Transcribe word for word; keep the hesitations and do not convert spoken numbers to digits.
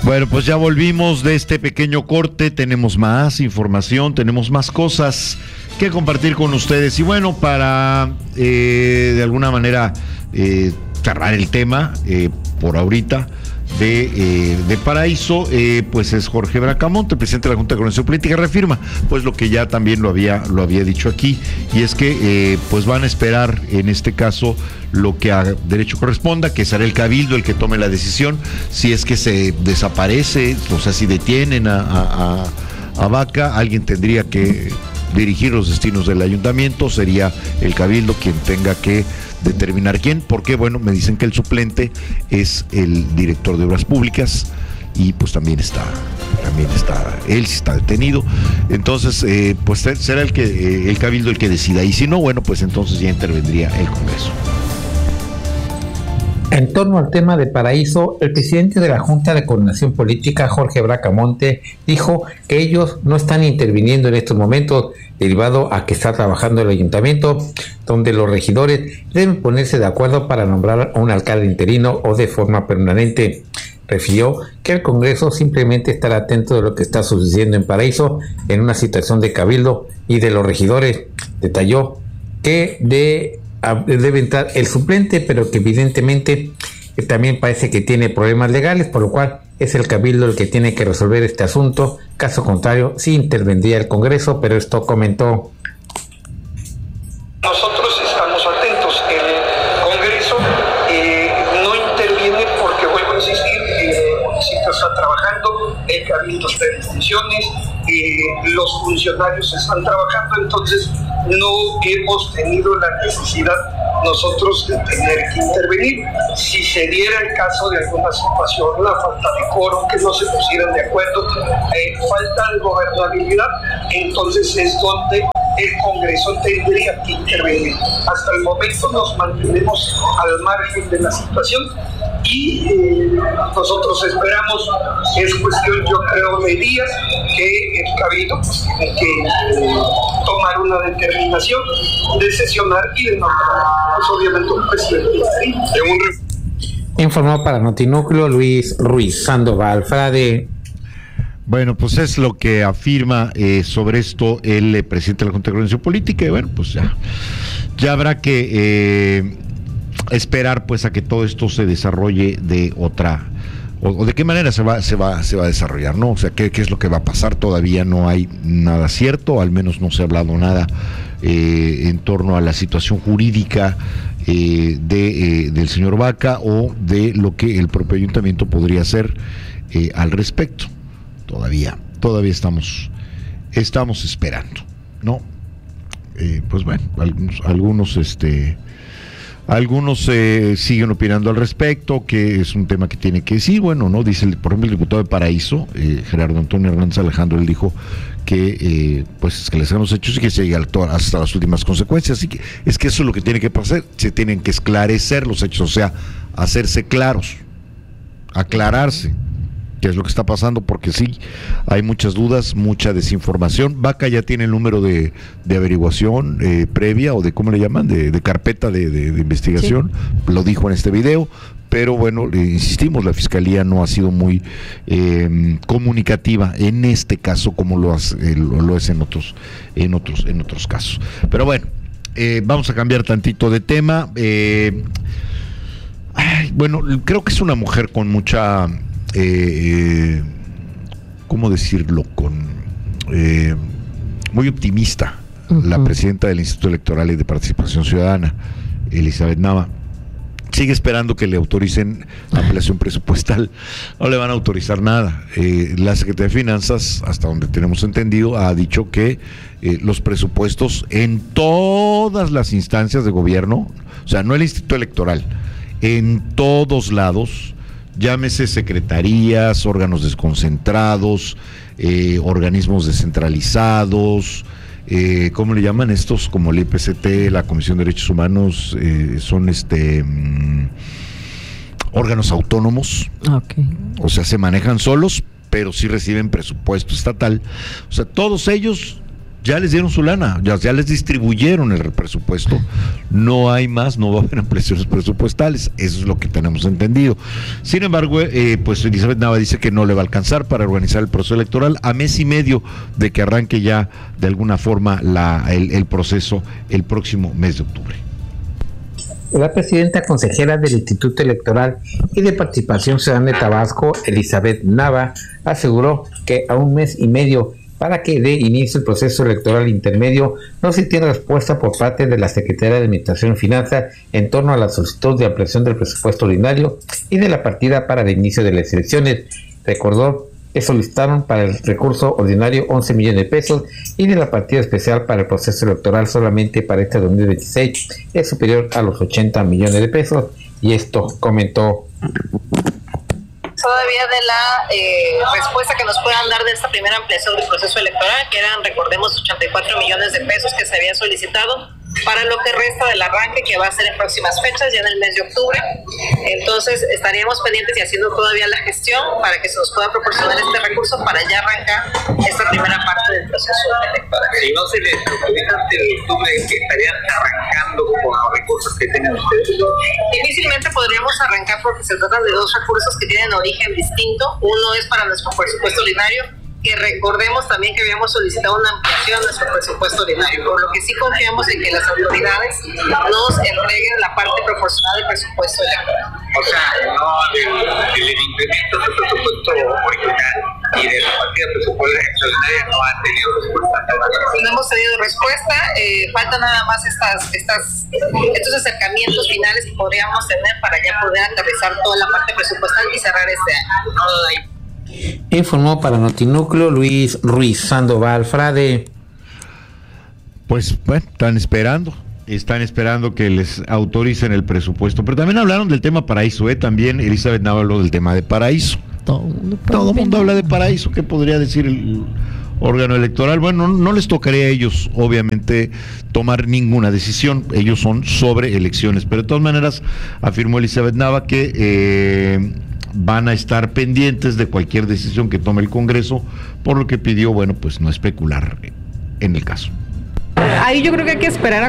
Bueno, pues ya volvimos de este pequeño corte, tenemos más información, tenemos más cosas que compartir con ustedes. Y bueno, para eh, de alguna manera eh, cerrar el tema eh, por ahorita de, eh, de Paraíso, eh, pues es Jorge Bracamonte, presidente de la Junta de Coordinación Política, reafirma pues lo que ya también lo había, lo había dicho aquí, y es que eh, pues van a esperar en este caso lo que a derecho corresponda, que será el cabildo el que tome la decisión, si es que se desaparece, o sea, si detienen a, a, a, a Vaca, alguien tendría que dirigir los destinos del ayuntamiento, sería el cabildo quien tenga que determinar quién, porque bueno, me dicen que el suplente es el director de Obras Públicas y pues también está, también está, él sí está detenido, entonces eh, pues será el que, eh, el cabildo el que decida, y si no, bueno, pues entonces ya intervendría el Congreso. En torno al tema de Paraíso, el presidente de la Junta de Coordinación Política, Jorge Bracamonte, dijo que ellos no están interviniendo en estos momentos, derivado a que está trabajando el ayuntamiento, donde los regidores deben ponerse de acuerdo para nombrar a un alcalde interino o de forma permanente. Refirió que el Congreso simplemente estará atento de lo que está sucediendo en Paraíso en una situación de cabildo y de los regidores. Detalló que de debe entrar el suplente, pero que evidentemente eh, también parece que tiene problemas legales, por lo cual es el cabildo el que tiene que resolver este asunto. Caso contrario, sí intervendría el Congreso, pero esto comentó. Nosotros estamos atentos. El Congreso eh, no interviene porque, vuelvo a insistir, el municipio está trabajando, el cabildo está en funciones, eh, los funcionarios están trabajando, entonces no hemos tenido la necesidad nosotros de tener que intervenir. Si se diera el caso de alguna situación, la falta de quórum, que no se pusieran de acuerdo, eh, falta de gobernabilidad, entonces es donde el Congreso tendría que intervenir. Hasta el momento nos mantenemos al margen de la situación y eh, nosotros esperamos, es cuestión yo creo de días, que el cabildo pues, tiene que eh, tomar una determinación de sesionar y de nombrar pues, obviamente un presidente interino. Informó para Notinúcleo Luis Ruiz Sandoval Frade. Bueno, pues es lo que afirma eh, sobre esto el eh, presidente de la Junta de Coordinación Política, y bueno, pues ya, ya habrá que eh, esperar pues a que todo esto se desarrolle de otra, o, o de qué manera se va, se va, se va a desarrollar, ¿no? O sea, qué, qué es lo que va a pasar, todavía no hay nada cierto, al menos no se ha hablado nada eh, en torno a la situación jurídica eh, de, eh, del señor Vaca o de lo que el propio ayuntamiento podría hacer eh, al respecto. Todavía, todavía estamos, estamos esperando, ¿no? Eh, pues bueno, algunos, algunos, este, algunos eh, siguen opinando al respecto, que es un tema que tiene que decir, bueno, ¿no? Dice, por ejemplo, el diputado de Paraíso, eh, Gerardo Antonio Hernández Alejandro, él dijo que, eh, pues, que les hagan los hechos y que se llegue hasta las últimas consecuencias, así que es que eso es lo que tiene que pasar, se tienen que esclarecer los hechos, o sea, hacerse claros, aclararse qué es lo que está pasando, porque sí, hay muchas dudas, mucha desinformación. Vaca ya tiene el número de, de averiguación eh, previa, o de, ¿cómo le llaman?, de, de carpeta de, de, de investigación, sí. Lo dijo en este video, pero bueno, eh, insistimos, la Fiscalía no ha sido muy eh, comunicativa en este caso, como lo, hace, eh, lo, lo es en otros, en otros, en otros casos. Pero bueno, eh, vamos a cambiar tantito de tema. Eh, ay, bueno, creo que es una mujer con mucha... Eh, ¿cómo decirlo? Con eh, muy optimista, uh-huh. La presidenta del Instituto Electoral y de Participación Ciudadana, Elizabeth Nava, sigue esperando que le autoricen ampliación presupuestal. No le van a autorizar nada. Eh, la Secretaría de Finanzas, hasta donde tenemos entendido, ha dicho que eh, los presupuestos en todas las instancias de gobierno, o sea, no el Instituto Electoral, en todos lados, llámese secretarías, órganos desconcentrados, eh, organismos descentralizados, eh, ¿cómo le llaman estos? Como el I P C T, la Comisión de Derechos Humanos, eh, son este mmm, órganos autónomos, okay. O sea, se manejan solos, pero sí reciben presupuesto estatal. O sea, todos ellos ya les dieron su lana, ya, ya les distribuyeron el presupuesto, no hay más, no va a haber ampliaciones presupuestales, eso es lo que tenemos entendido. Sin embargo, eh, pues Elizabeth Nava dice que no le va a alcanzar para organizar el proceso electoral a mes y medio de que arranque ya de alguna forma la, el, el proceso el próximo mes de octubre. La presidenta consejera del Instituto Electoral y de Participación Ciudadana de Tabasco, Elizabeth Nava, aseguró que a un mes y medio para que dé inicio el proceso electoral intermedio no se tiene respuesta por parte de la Secretaría de Administración y Finanzas en torno a la solicitud de ampliación del presupuesto ordinario y de la partida para el inicio de las elecciones. Recordó que solicitaron para el recurso ordinario once millones de pesos y de la partida especial para el proceso electoral solamente para este dos mil veintiséis es superior a los ochenta millones de pesos, y esto comentó. Todavía de la eh, respuesta que nos puedan dar de esta primera ampliación del proceso electoral, que eran, recordemos, ochenta y cuatro millones de pesos que se había solicitado para lo que resta del arranque, que va a ser en próximas fechas, ya en el mes de octubre. Entonces estaríamos pendientes y haciendo todavía la gestión para que se nos pueda proporcionar este recurso para ya arrancar esta primera parte del proceso electoral. Si no se les autoriza ante el octubre, que estarían arrancando con los recursos que tienen ustedes. Difícilmente podríamos arrancar porque se trata de dos recursos que tienen origen distinto. Uno es para nuestro presupuesto ordinario, que recordemos también que habíamos solicitado una ampliación de nuestro presupuesto ordinario, por lo que sí confiamos en que las autoridades nos entreguen la parte proporcional del presupuesto electoral. O sea, no del, del incremento del presupuesto original y de la partida presupuestaria extraordinaria no han tenido respuesta. No hemos tenido respuesta, eh, faltan nada más estas, estas, estos acercamientos finales que podríamos tener para ya poder aterrizar toda la parte presupuestal y cerrar este año. No hay. Informó para Notinúcleo Luis Ruiz Sandoval Frade. Pues bueno, están esperando, están esperando que les autoricen el presupuesto, pero también hablaron del tema Paraíso, ¿eh? También Elizabeth Nava habló del tema de Paraíso. Todo el mundo, Todo mundo habla de Paraíso, ¿qué podría decir el órgano electoral? Bueno, no, no les tocaría a ellos, obviamente, tomar ninguna decisión, ellos son sobre elecciones, pero de todas maneras, afirmó Elizabeth Nava que eh, van a estar pendientes de cualquier decisión que tome el Congreso, por lo que pidió, bueno, pues no especular en el caso. Ahí yo creo que hay que esperar a